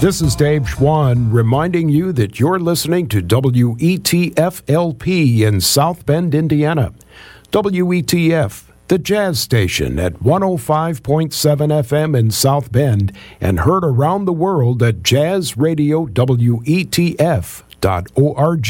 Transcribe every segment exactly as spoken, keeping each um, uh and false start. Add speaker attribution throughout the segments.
Speaker 1: This is Dave Schwann reminding you that you're listening to W E T F L P in South Bend, Indiana. W E T F, the jazz station at one oh five point seven F M in South Bend and heard around the world at jazz radio W E T F dot org.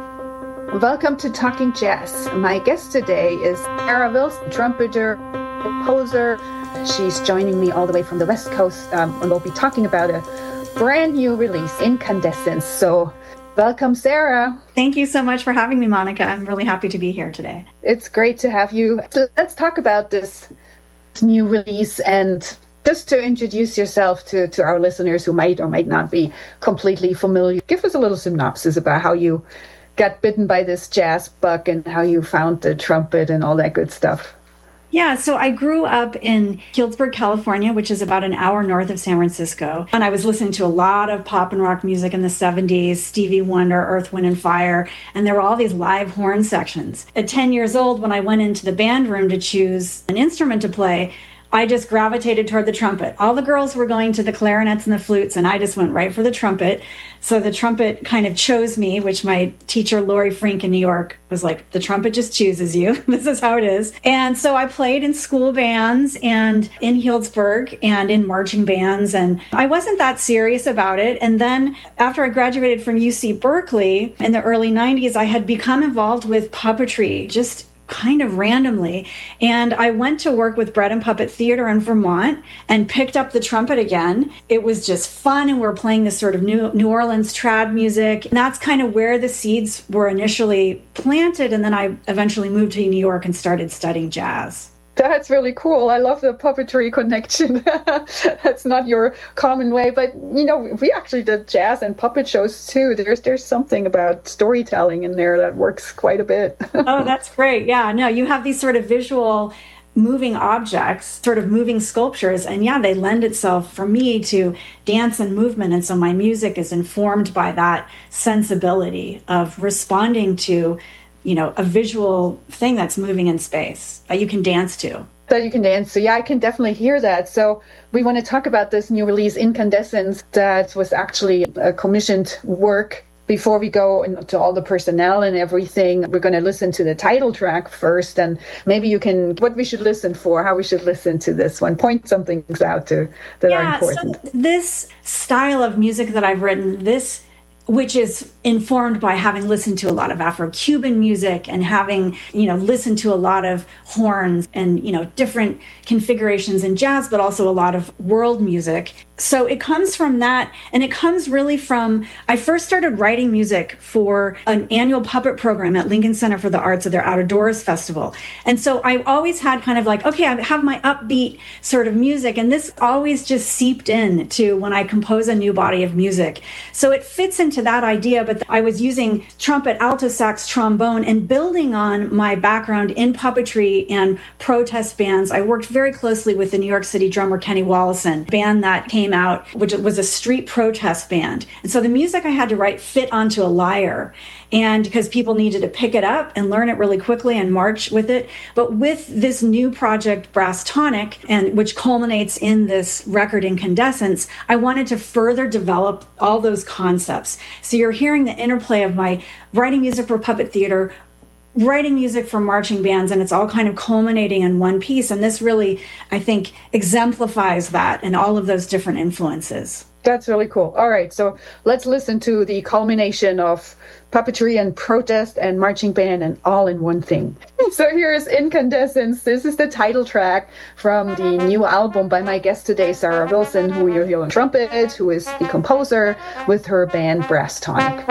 Speaker 2: Welcome to Talking Jazz. My guest today is Sarah Wilson, trumpeter, composer. She's joining me all the way from the West Coast, um, and we'll be talking about a brand new release, Incandescence. So welcome, Sarah.
Speaker 3: Thank you so much for having me, Monica. I'm really happy to be here today.
Speaker 2: It's great to have you. So let's talk about this new release, and just to introduce yourself to, to our listeners who might or might not be completely familiar, give us a little synopsis about how you got bitten by this jazz bug and how you found the trumpet and all that good stuff.
Speaker 3: Yeah, so I grew up in Healdsburg, California, which is about an hour north of San Francisco. And I was listening to a lot of pop and rock music in the seventies, Stevie Wonder, Earth, Wind and Fire, and there were all these live horn sections. At ten years old, when I went into the band room to choose an instrument to play, I just gravitated toward the trumpet. All the girls were going to the clarinets and the flutes, and I just went right for the trumpet. So the trumpet kind of chose me, which my teacher, Lori Frink in New York, was like, the trumpet just chooses you. This is how it is. And so I played in school bands and in Healdsburg and in marching bands, and I wasn't that serious about it. And then after I graduated from U C Berkeley in the early nineties, I had become involved with puppetry, just kind of randomly. And I went to work with Bread and Puppet Theater in Vermont and picked up the trumpet again. It was just fun, and we're playing this sort of New, New Orleans trad music. And that's kind of where the seeds were initially planted. And then I eventually moved to New York and started studying jazz.
Speaker 2: That's really cool. I love the puppetry connection. That's not your common way, but you know, we actually did jazz and puppet shows too. There's there's something about storytelling in there that works quite a bit.
Speaker 3: Oh, that's great. Yeah, no, you have these sort of visual moving objects, sort of moving sculptures, and yeah, they lend itself for me to dance and movement. And so my music is informed by that sensibility of responding to, you know, a visual thing that's moving in space that you can dance to.
Speaker 2: That you can dance to. Yeah, I can definitely hear that. So we want to talk about this new release, Incandescence, that was actually a commissioned work. Before we go into all the personnel and everything, we're going to listen to the title track first, and maybe you can, what we should listen for, how we should listen to this one, point some things out to that
Speaker 3: yeah,
Speaker 2: are important.
Speaker 3: So this style of music that I've written, this which is informed by having listened to a lot of Afro-Cuban music and having, you know, listened to a lot of horns and, you know, different configurations in jazz, but also a lot of world music. So it comes from that, and it comes really from, I first started writing music for an annual puppet program at Lincoln Center for the Arts of their Out of Doors Festival. And so I always had kind of like, okay, I have my upbeat sort of music, and this always just seeped in to when I compose a new body of music. So it fits into that idea, but I was using trumpet, alto sax, trombone, and building on my background in puppetry and protest bands. I worked very closely with the New York City drummer Kenny Wollesen, band that came out, which was a street protest band. And so the music I had to write fit onto a lyre, and because people needed to pick it up and learn it really quickly and march with it. But with this new project, Brass Tonic, and which culminates in this record Incandescence, I wanted to further develop all those concepts. So you're hearing the interplay of my writing music for puppet theater, writing music for marching bands, and it's all kind of culminating in one piece. And this really, I think, exemplifies that and all of those different influences.
Speaker 2: That's really cool. All right, so let's listen to the culmination of puppetry and protest and marching band and all in one thing. So here's Incandescence. This is the title track from the new album by my guest today, Sarah Wilson, who you'll hear on trumpet, who is the composer with her band Brass Tonic.